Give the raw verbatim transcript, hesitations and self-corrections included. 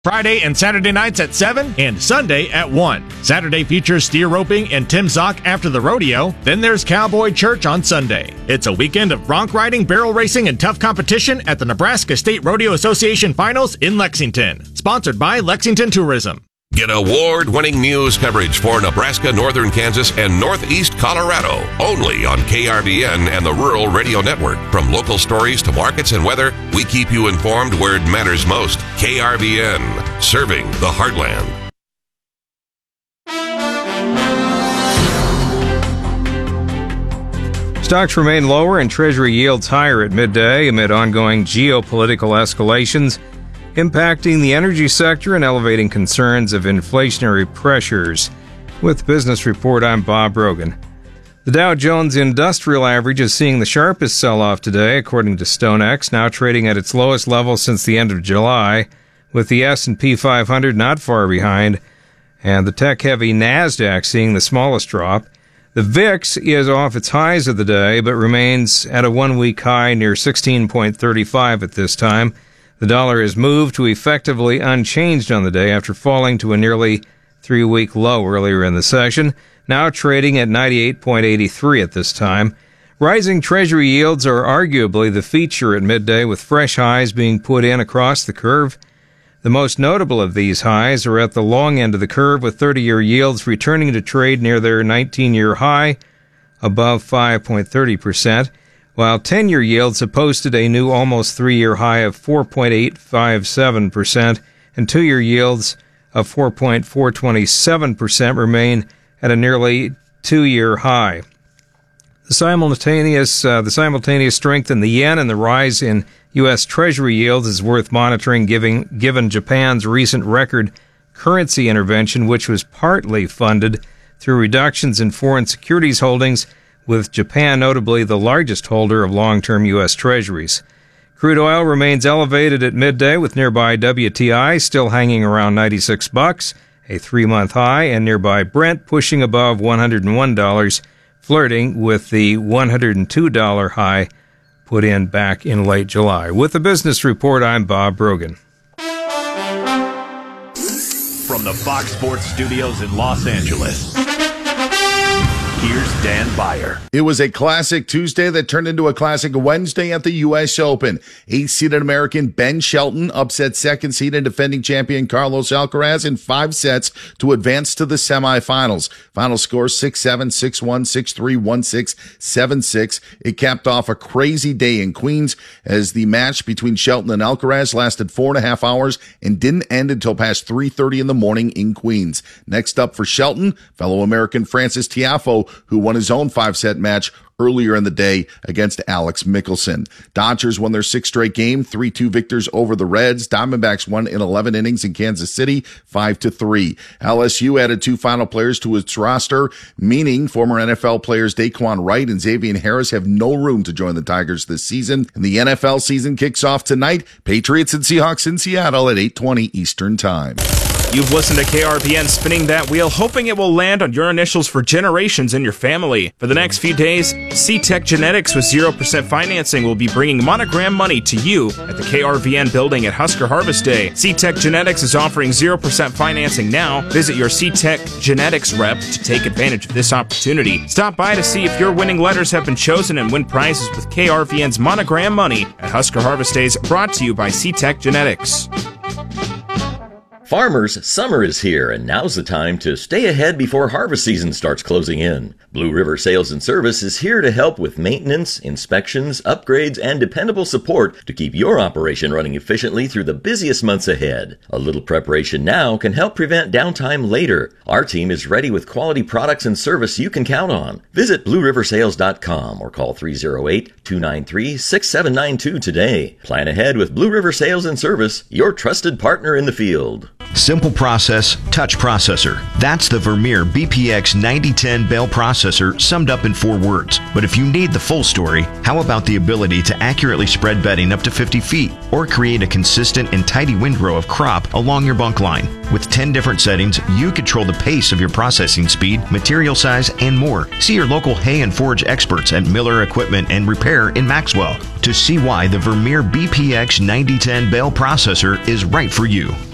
Friday and Saturday nights at seven and Sunday at one. Saturday features steer roping and Tim Zock after the rodeo. Then there's Cowboy Church on Sunday. It's a weekend of bronc riding, barrel racing, and tough competition at the Nebraska State Rodeo Association Finals in Lexington. Sponsored by Lexington Tourism. Get award-winning news coverage for Nebraska, Northern Kansas, and Northeast Colorado. Only on K R V N and the Rural Radio Network. From local stories to markets and weather, we keep you informed where it matters most. K R V N, serving the heartland. Stocks remain lower and Treasury yields higher at midday amid ongoing geopolitical escalations impacting the energy sector and elevating concerns of inflationary pressures. With Business Report, I'm Bob Brogan. The Dow Jones Industrial Average is seeing the sharpest sell-off today, according to StoneX, now trading at its lowest level since the end of July, with the S and P five hundred not far behind, and the tech-heavy NASDAQ seeing the smallest drop. The V I X is off its highs of the day, but remains at a one-week high near sixteen point three five at this time. The dollar has moved to effectively unchanged on the day after falling to a nearly three-week low earlier in the session, now trading at ninety-eight point eight three at this time. Rising Treasury yields are arguably the feature at midday, with fresh highs being put in across the curve. The most notable of these highs are at the long end of the curve, with thirty-year yields returning to trade near their nineteen-year high, above five point three zero percent. While ten-year yields have posted a new almost three-year high of four point eight five seven percent, and two-year yields of four point four two seven percent remain at a nearly two-year high. The simultaneous, uh, the simultaneous strength in the yen and the rise in U S. Treasury yields is worth monitoring, giving, given Japan's recent record currency intervention, which was partly funded through reductions in foreign securities holdings, with Japan notably the largest holder of long-term U S. Treasuries. Crude oil remains elevated at midday, with nearby W T I still hanging around ninety-six bucks, a three-month high, and nearby Brent pushing above one hundred one dollars, flirting with the one hundred two dollars high put in back in late July. With the Business Report, I'm Bob Brogan. From the Fox Sports Studios in Los Angeles, here's Dan Beyer. It was a classic Tuesday that turned into a classic Wednesday at the U S. Open. Eighth-seeded American Ben Shelton upset second-seeded defending champion Carlos Alcaraz in five sets to advance to the semifinals. Final score six seven, six one, six three, one six, seven six. It capped off a crazy day in Queens as the match between Shelton and Alcaraz lasted four and a half hours and didn't end until past three thirty in the morning in Queens. Next up for Shelton, fellow American Francis Tiafoe, who won his own five-set match earlier in the day against Alex Mickelson. Dodgers won their sixth straight game, three two victors over the Reds. Diamondbacks won in eleven innings in Kansas City, five to three. L S U added two final players to its roster, meaning former N F L players Daquan Wright and Xavier Harris have no room to join the Tigers this season. And the N F L season kicks off tonight. Patriots and Seahawks in Seattle at eight twenty Eastern Time. You've listened to K R V N spinning that wheel, hoping it will land on your initials for generations in your family. For the next few days, C-Tech Genetics with zero percent financing will be bringing Monogram money to you at the K R V N building at Husker Harvest Day. C-Tech Genetics is offering zero percent financing now. Visit your C-Tech Genetics rep to take advantage of this opportunity. Stop by to see if your winning letters have been chosen and win prizes with K R V N's Monogram money at Husker Harvest Days, brought to you by C-Tech Genetics. Farmers, summer is here, and now's the time to stay ahead before harvest season starts closing in. Blue River Sales and Service is here to help with maintenance, inspections, upgrades, and dependable support to keep your operation running efficiently through the busiest months ahead. A little preparation now can help prevent downtime later. Our team is ready with quality products and service you can count on. Visit blue river sales dot com or call three oh eight, two nine three, six seven nine two today. Plan ahead with Blue River Sales and Service, your trusted partner in the field. Simple process, touch processor. That's the Vermeer B P X ninety ten bale processor summed up in four words. But if you need the full story, how about the ability to accurately spread bedding up to fifty feet or create a consistent and tidy windrow of crop along your bunk line? With ten different settings, you control the pace of your processing speed, material size, and more. See your local hay and forage experts at Miller Equipment and Repair in Maxwell to see why the Vermeer B P X ninety ten bale processor is right for you.